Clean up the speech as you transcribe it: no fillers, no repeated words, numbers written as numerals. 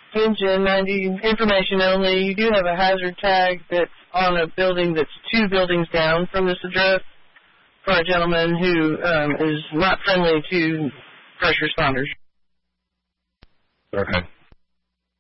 Engine 90, information only. You do have a hazard tag that's on a building that's 2 buildings down from this address for a gentleman who is not friendly to first responders. Okay.